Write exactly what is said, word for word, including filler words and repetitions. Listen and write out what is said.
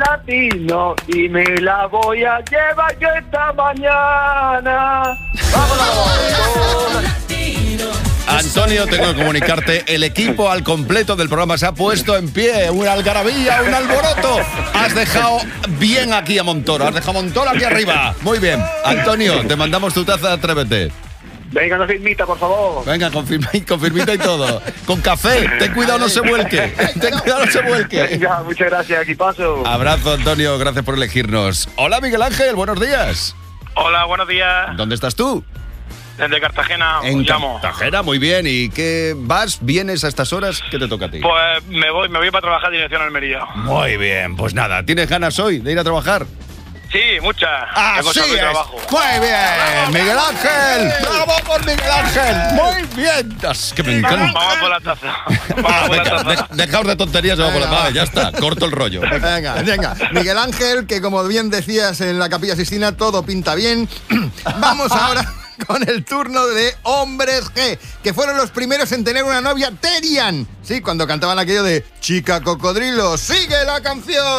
latino y me la voy a llevar yo esta mañana. ¡Vámonos! Antonio, tengo que comunicarte, el equipo al completo del programa se ha puesto en pie, una algarabía, un alboroto. Has dejado bien aquí a Montoro, has dejado a Montoro aquí arriba. Muy bien. Antonio, te mandamos tu taza de Atrévete. Venga, una firmita, por favor. Venga, con, firma, con firmita y todo. Con café, ten cuidado, no se vuelque. Ten cuidado, no se vuelque. Venga, muchas gracias, equipazo. Abrazo, Antonio, gracias por elegirnos. Hola, Miguel Ángel, buenos días. Hola, buenos días. ¿Dónde estás tú? Desde Cartagena En os llamo. Cartagena, muy bien. ¿Y qué vas? ¿Vienes a estas horas? ¿Qué te toca a ti? Pues me voy, me voy para trabajar dirección a Almería. Muy bien, pues nada, ¿tienes ganas hoy de ir a trabajar? Sí, muchas. Así Tengo es. trabajo. Muy bien, Miguel Ángel. ¡Bravo por Miguel Ángel! Muy bien. Es que me encanta. Vamos por la taza. Vamos Ah, por la venga, taza. de- dejaos de tonterías y vamos por la- Vale, ya está, corto el rollo. Venga, venga. Miguel Ángel, que como bien decías en la Capilla Sixtina, todo pinta bien. Vamos ahora con el turno de Hombres G, que fueron los primeros en tener una novia, Terian. Sí, cuando cantaban aquello de Chica Cocodrilo. ¡Sigue la canción!